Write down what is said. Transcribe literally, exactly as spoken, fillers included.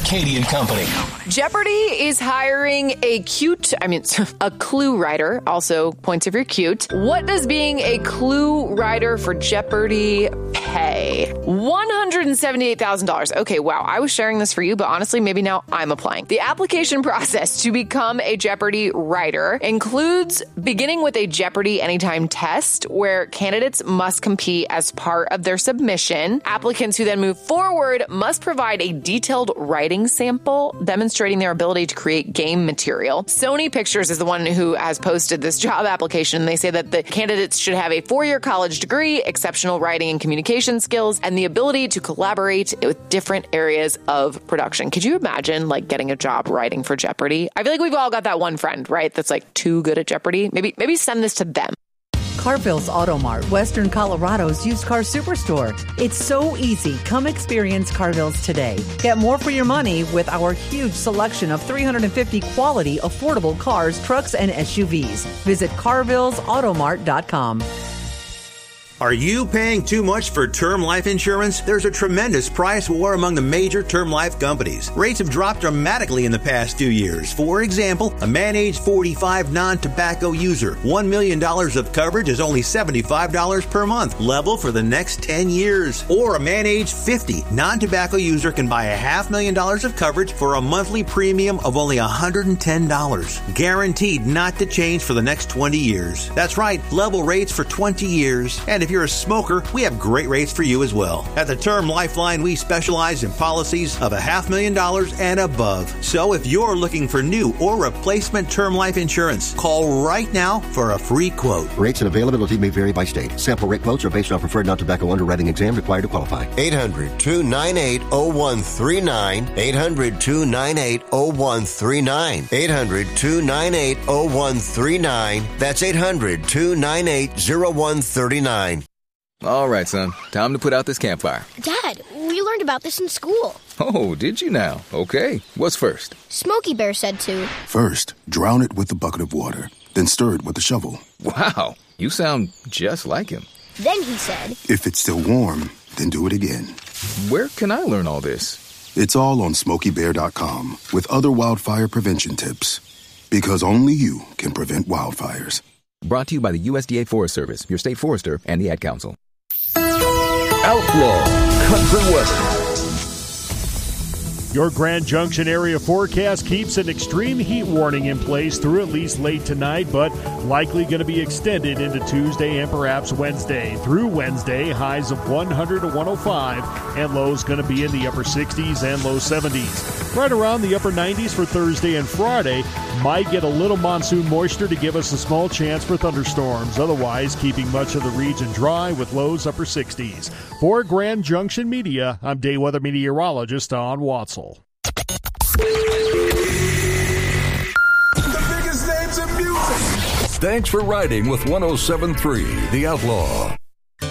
Katie and Company. Jeopardy is hiring a cute, I mean, a clue writer. Also, points if you're cute. What does being a clue writer for Jeopardy pay? one hundred seventy-eight thousand dollars. Okay, wow. I was sharing this for you, but honestly, maybe now I'm applying. The application process to become a Jeopardy writer includes beginning with a Jeopardy Anytime test where candidates must compete as part of their submission. Applicants who then move forward must provide a detailed writing sample demonstrating their ability to create game material. Sony Pictures is the one who has posted this job application. They say that the candidates should have a four-year college degree, exceptional writing and communication skills, and the ability to collaborate with different areas of production. Could you imagine like getting a job writing for Jeopardy? I feel like we've all got that one friend, right? That's like too good at Jeopardy. Maybe, maybe send this to them. Carville's Auto Mart, Western Colorado's used car superstore. It's so easy. Come experience Carville's today. Get more for your money with our huge selection of three hundred fifty quality, affordable cars, trucks, and S U Vs. Visit carvilles auto mart dot com. Are you paying too much for term life insurance? There's a tremendous price war among the major term life companies. Rates have dropped dramatically in the past two years. For example, a man age forty-five non-tobacco user, one million dollars of coverage is only seventy-five dollars per month, level for the next ten years. Or a man age fifty non-tobacco user can buy a half million dollars of coverage for a monthly premium of only one hundred ten dollars. Guaranteed not to change for the next twenty years. That's right, level rates for twenty years. And if you're a smoker, we have great rates for you as well. At the Term Lifeline, we specialize in policies of a half million dollars and above. So if you're looking for new or replacement term life insurance, call right now for a free quote. Rates and availability may vary by state. Sample rate quotes are based on preferred non-tobacco underwriting exam required to qualify. eight hundred, two nine eight, oh one three nine. eight hundred, two nine eight, oh one three nine. eight hundred, two nine eight, oh one three nine. That's eight hundred, two nine eight, oh one three nine. All right, son. Time to put out this campfire. Dad, we learned about this in school. Oh, did you now? Okay. What's first? Smokey Bear said to. First, drown it with a bucket of water. Then stir it with a shovel. Wow. You sound just like him. Then he said. If it's still warm, then do it again. Where can I learn all this? It's all on smokey bear dot com with other wildfire prevention tips. Because only you can prevent wildfires. Brought to you by the U S D A Forest Service, your state forester, and the Ad Council. Outlaw Country Western. Your Grand Junction area forecast keeps an extreme heat warning in place through at least late tonight, but likely going to be extended into Tuesday and perhaps Wednesday. Through Wednesday, highs of one hundred to one oh five, and lows going to be in the upper sixties and low seventies. Right around the upper nineties for Thursday and Friday. Might get a little monsoon moisture to give us a small chance for thunderstorms. Otherwise, keeping much of the region dry with lows upper sixties. For Grand Junction Media, I'm day weather meteorologist Don Watzel. The biggest names in music. Thanks for riding with one oh seven point three The Outlaw.